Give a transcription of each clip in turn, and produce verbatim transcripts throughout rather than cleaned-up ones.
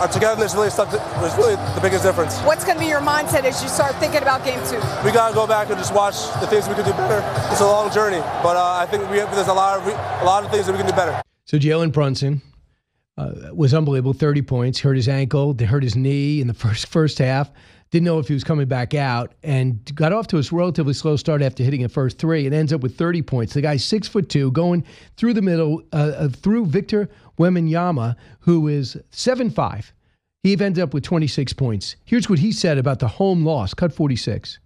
our togetherness really stuck to, was really the biggest difference. What's going to be your mindset as you start thinking about game two? We got to go back and just watch the things we can do better. It's a long journey, but uh, I think we have, there's a lot of a lot of things that we can do better. So Jalen Brunson uh, was unbelievable, thirty points, hurt his ankle, hurt his knee in the first first half. Didn't know if he was coming back out, and got off to a relatively slow start after hitting a first three, and ends up with thirty points. The guy's six foot two, going through the middle, uh, uh, through Victor Wembanyama, who is seven five. He ended up with twenty-six points. Here's what he said about the home loss. Cut forty-six.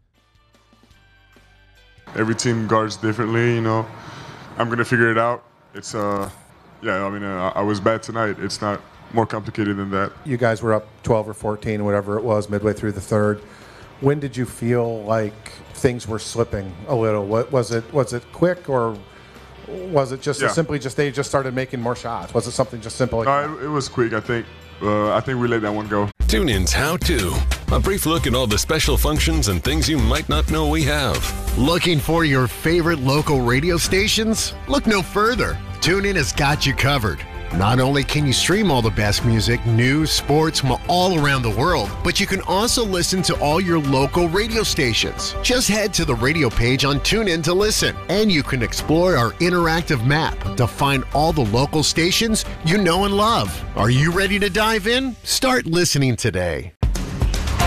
Every team guards differently, you know. I'm gonna figure it out. It's uh, yeah. I mean, uh, I was bad tonight. It's not more complicated than that. You guys were up twelve or fourteen, whatever it was, midway through the third. When did you feel like things were slipping a little? What was it? Was it quick, or was it just yeah. simply just they just started making more shots? Was it something just simple? Like no, it, it was quick. I think. Uh, I think we let that one go. TuneIn's How To. A brief look at all the special functions and things you might not know we have. Looking for your favorite local radio stations? Look no further. TuneIn has got you covered. Not only can you stream all the best music, news, sports from all around the world, but you can also listen to all your local radio stations. Just head to the radio page on TuneIn to listen, and you can explore our interactive map to find all the local stations you know and love. Are you ready to dive in? Start listening today.